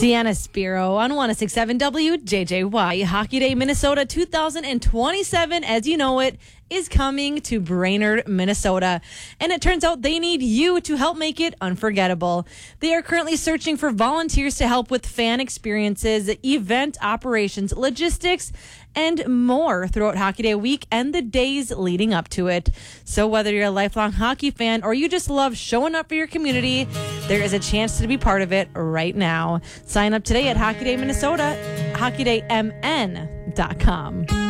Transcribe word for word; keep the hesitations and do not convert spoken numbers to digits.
Sienna Spiro on one oh six point seven W J J Y. Hockey Day Minnesota two thousand twenty-seven, as you know it, is coming to Brainerd, Minnesota. And it turns out they need you to help make it unforgettable. They are currently searching for volunteers to help with fan experiences, event operations, logistics, and more throughout Hockey Day week and the days leading up to it. So whether you're a lifelong hockey fan or you just love showing up for your community, there is a chance to be part of it right now. Sign up today at Hockey Day Minnesota, hockey day m n dot com.